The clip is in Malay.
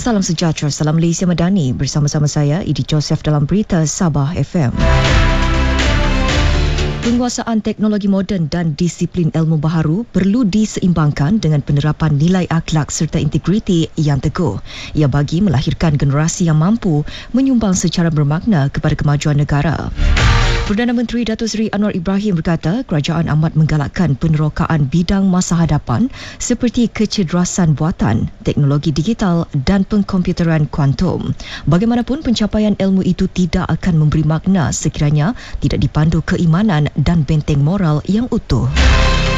Salam sejahtera, salam Malaysia Madani. Bersama-sama saya, Idi Joseph dalam Berita Sabah FM. Penguasaan teknologi moden dan disiplin ilmu baharu perlu diseimbangkan dengan penerapan nilai akhlak serta integriti yang teguh. Ia bagi melahirkan generasi yang mampu menyumbang secara bermakna kepada kemajuan negara. Perdana Menteri Datuk Seri Anwar Ibrahim berkata kerajaan amat menggalakkan penerokaan bidang masa hadapan seperti kecederaan buatan, teknologi digital dan pengkomputeran kuantum. Bagaimanapun pencapaian ilmu itu tidak akan memberi makna sekiranya tidak dipandu keimanan dan benteng moral yang utuh.